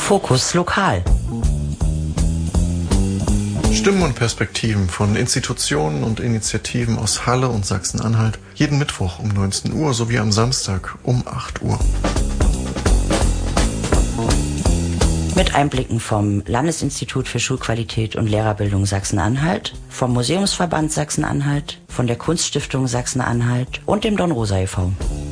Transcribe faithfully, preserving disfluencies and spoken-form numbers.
Fokus Lokal. Stimmen und Perspektiven von Institutionen und Initiativen aus Halle und Sachsen-Anhalt. Jeden Mittwoch um neunzehn Uhr sowie am Samstag um acht Uhr. Mit Einblicken vom Landesinstitut für Schulqualität und Lehrerbildung Sachsen-Anhalt, vom Museumsverband Sachsen-Anhalt, von der Kunststiftung Sachsen-Anhalt und dem Don Rosa e V